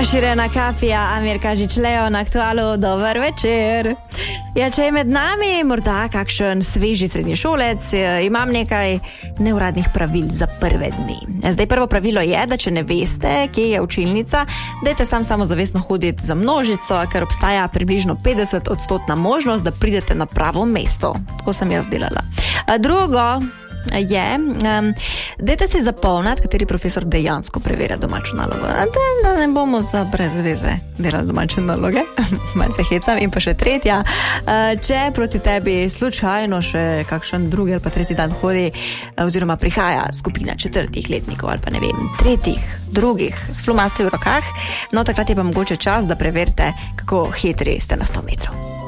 Širena Kafija, Amir Kažič-Leo na Aktualu, dober večer. Ja, če je med nami morda kakšen sveži srednješolec, imam nekaj neuradnih pravil za prve dni. Zdaj, prvo pravilo je, da če ne veste, kje je učilnica, dajte samozavestno hoditi za množico, ker obstaja približno 50% možnost, da pridete na pravo mesto. Tako sem jaz delala. Drugo je, dajte si zapomniti, kateri profesor dejansko preverja domačo nalogo. Da ne bomo za brez veze delali domače naloge. Malce hecam. In pa še tretja, če proti tebi slučajno še kakšen drugi ali pa tretji dan hodi oziroma prihaja skupina četrtih letnikov ali pa ne vem, tretjih, drugih s flomasтерji v rokah, no takrat je pa mogoče čas, da preverite, kako hitri ste na 100 metrov.